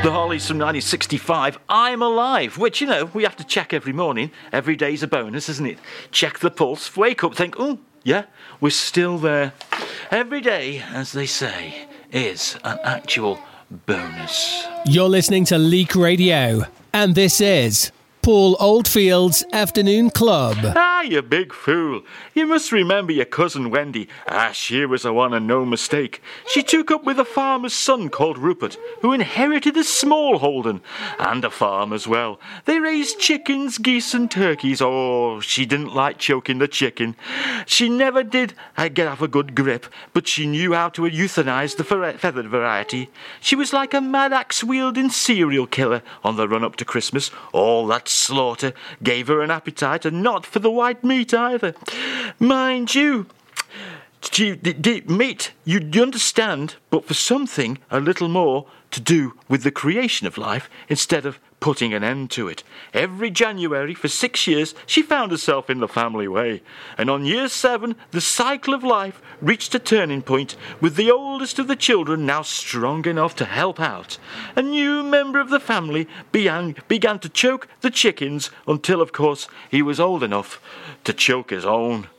The Hollies from 1965, I'm Alive, which, you know, we have to check every morning. Every day's a bonus, isn't it? Check the pulse, wake up, think, oh, yeah, we're still there. Every day, as they say, is an actual bonus. You're listening to Leak Radio, and this is Paul Oldfield's Afternoon Club. Ah, you big fool. You must remember your cousin Wendy. She was a one and no mistake. She took up with a farmer's son called Rupert, who inherited a small Holden, and a farm as well. They raised chickens, geese and turkeys. Oh, she didn't like choking the chicken. She never did get off a good grip, but she knew how to euthanize the feathered variety. She was like a mad axe-wielding serial killer on the run-up to Christmas. All that slaughter gave her an appetite, and not for the white meat either. Mind you, meat, you understand, but for something a little more to do with the creation of life instead of putting an end to it. Every January for 6 years she found herself in the family way, and on year 7 the cycle of life reached a turning point, with the oldest of the children now strong enough to help out. A new member of the family began to choke the chickens until, of course, he was old enough to choke his own.